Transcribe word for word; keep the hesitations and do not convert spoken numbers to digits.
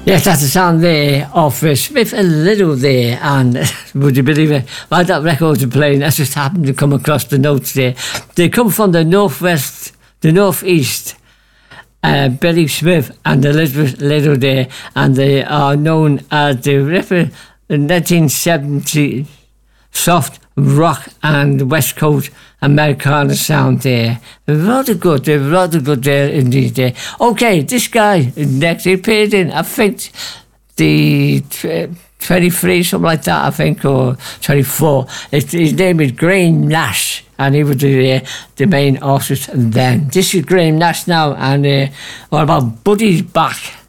Yes, that's the sound there of uh, Smith and Little there, and would you believe it, while that record was playing, I just happened to come across the notes there. They come from the northwest, the northeast, uh, Billy Smith and Elizabeth Little there, and they are known as the rapper nineteen seventy soft rock and West Coast Americana sound there. They're rather good, they're rather good there indeed there. Okay, this guy next, he appeared in, I think, the twenty-three, something like that, I think, or twenty-four. His, his name is Graham Nash, and he was the, uh, the main artist then. This is Graham Nash now, and uh, what about Buddy's Back?